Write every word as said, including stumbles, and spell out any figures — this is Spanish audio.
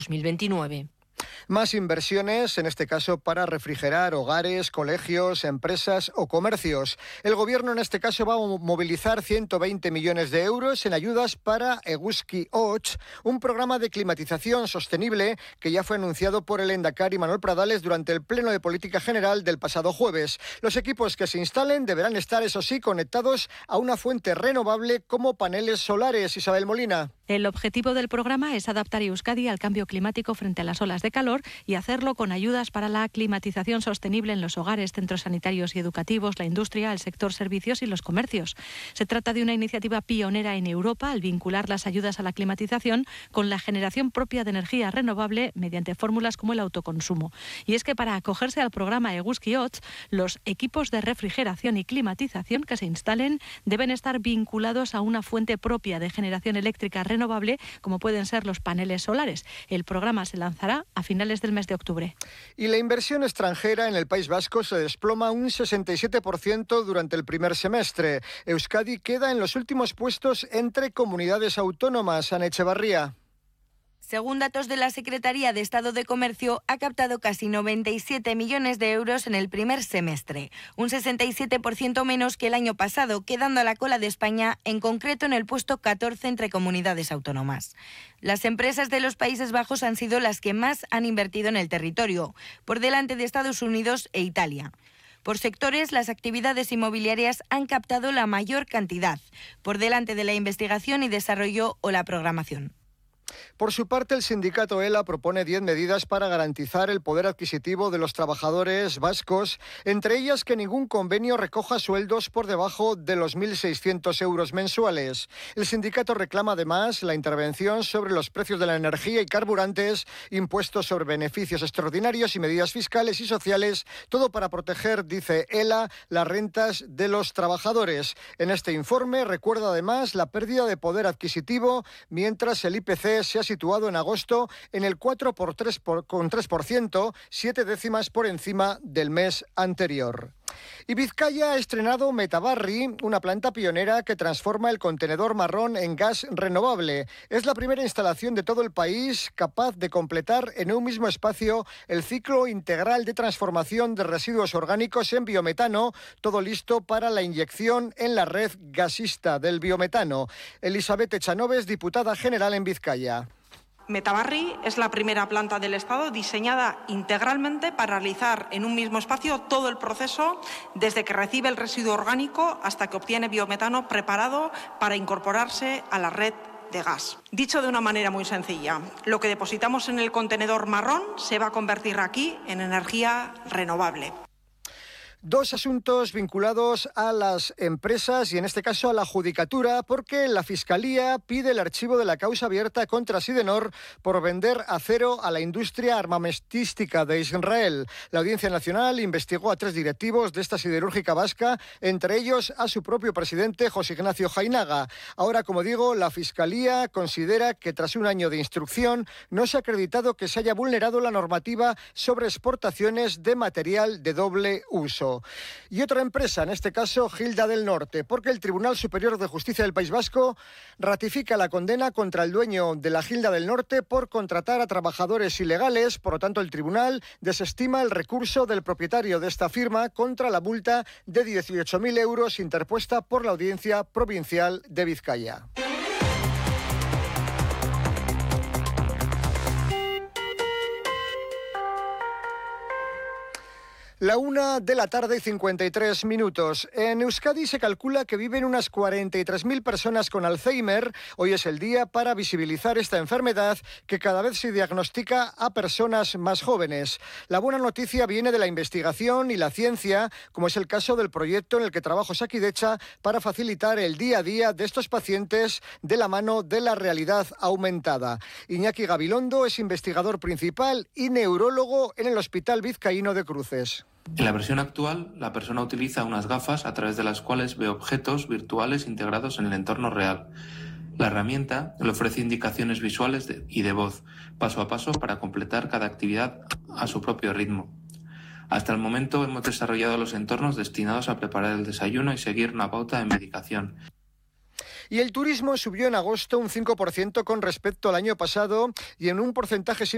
dos mil veintinueve. Más inversiones, en este caso para refrigerar hogares, colegios, empresas o comercios. El Gobierno en este caso va a movilizar ciento veinte millones de euros en ayudas para Eguzki Hots, un programa de climatización sostenible que ya fue anunciado por el Lehendakari Manuel Pradales durante el Pleno de Política General del pasado jueves. Los equipos que se instalen deberán estar, eso sí, conectados a una fuente renovable como paneles solares. Isabel Molina. El objetivo del programa es adaptar Euskadi al cambio climático frente a las olas de calor y hacerlo con ayudas para la climatización sostenible en los hogares, centros sanitarios y educativos, la industria, el sector servicios y los comercios. Se trata de una iniciativa pionera en Europa al vincular las ayudas a la climatización con la generación propia de energía renovable mediante fórmulas como el autoconsumo. Y es que para acogerse al programa Eguzki Hots, los equipos de refrigeración y climatización que se instalen deben estar vinculados a una fuente propia de generación eléctrica renovable renovable, como pueden ser los paneles solares. El programa se lanzará a finales del mes de octubre. Y la inversión extranjera en el País Vasco se desploma un sesenta y siete por ciento durante el primer semestre. Euskadi queda en los últimos puestos entre comunidades autónomas. Ana Echevarría. Según datos de la Secretaría de Estado de Comercio, ha captado casi noventa y siete millones de euros en el primer semestre, un sesenta y siete por ciento menos que el año pasado, quedando a la cola de España, en concreto en el puesto catorce entre comunidades autónomas. Las empresas de los Países Bajos han sido las que más han invertido en el territorio, por delante de Estados Unidos e Italia. Por sectores, las actividades inmobiliarias han captado la mayor cantidad, por delante de la investigación y desarrollo o la programación. Por su parte, el sindicato ELA propone diez medidas para garantizar el poder adquisitivo de los trabajadores vascos, entre ellas que ningún convenio recoja sueldos por debajo de los mil seiscientos euros mensuales. El sindicato reclama además la intervención sobre los precios de la energía y carburantes, impuestos sobre beneficios extraordinarios y medidas fiscales y sociales, todo para proteger, dice ELA, las rentas de los trabajadores. En este informe recuerda además la pérdida de poder adquisitivo, mientras el I P C se ha situado en agosto en el cuatro coma tres por ciento, siete décimas por encima del mes anterior. Y Vizcaya ha estrenado Metabarri, una planta pionera que transforma el contenedor marrón en gas renovable. Es la primera instalación de todo el país capaz de completar en un mismo espacio el ciclo integral de transformación de residuos orgánicos en biometano, todo listo para la inyección en la red gasista del biometano. Elizabeth Echanoves, diputada general en Vizcaya. Metabarri es la primera planta del Estado diseñada integralmente para realizar en un mismo espacio todo el proceso, desde que recibe el residuo orgánico hasta que obtiene biometano preparado para incorporarse a la red de gas. Dicho de una manera muy sencilla, lo que depositamos en el contenedor marrón se va a convertir aquí en energía renovable. Dos asuntos vinculados a las empresas y en este caso a la judicatura, porque la Fiscalía pide el archivo de la causa abierta contra Sidenor por vender acero a la industria armamentística de Israel. La Audiencia Nacional investigó a tres directivos de esta siderúrgica vasca, entre ellos a su propio presidente José Ignacio Jainaga. Ahora, como digo, la Fiscalía considera que tras un año de instrucción no se ha acreditado que se haya vulnerado la normativa sobre exportaciones de material de doble uso. Y otra empresa, en este caso Gilda del Norte, porque el Tribunal Superior de Justicia del País Vasco ratifica la condena contra el dueño de la Gilda del Norte por contratar a trabajadores ilegales. Por lo tanto, el tribunal desestima el recurso del propietario de esta firma contra la multa de dieciocho mil euros interpuesta por la Audiencia Provincial de Vizcaya. La una de la tarde y cincuenta y tres minutos. En Euskadi se calcula que viven unas cuarenta y tres mil personas con Alzheimer. Hoy es el día para visibilizar esta enfermedad que cada vez se diagnostica a personas más jóvenes. La buena noticia viene de la investigación y la ciencia, como es el caso del proyecto en el que trabaja Osakidetza para facilitar el día a día de estos pacientes de la mano de la realidad aumentada. Iñaki Gabilondo es investigador principal y neurólogo en el Hospital Vizcaíno de Cruces. En la versión actual, la persona utiliza unas gafas a través de las cuales ve objetos virtuales integrados en el entorno real. La herramienta le ofrece indicaciones visuales de, y de voz, paso a paso, para completar cada actividad a su propio ritmo. Hasta el momento hemos desarrollado los entornos destinados a preparar el desayuno y seguir una pauta de medicación. Y el turismo subió en agosto un cinco por ciento con respecto al año pasado y en un porcentaje similar